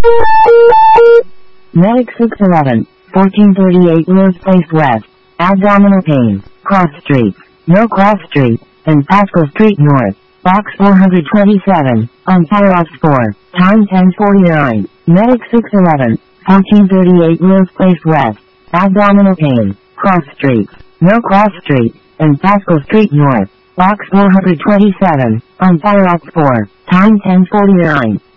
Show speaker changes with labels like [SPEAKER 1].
[SPEAKER 1] Medic 611, 1438 Rose Place West. Abdominal pain. Cross Street. No Cross Street. And Pasco Street North. Box 427. On Fireoff 4. Time 10:49. Medic 611, 1438 Rose Place West. Abdominal pain. Cross Street. No Cross Street. And Pasco Street North. Box 427. On Fireoff 4. Time 10:49.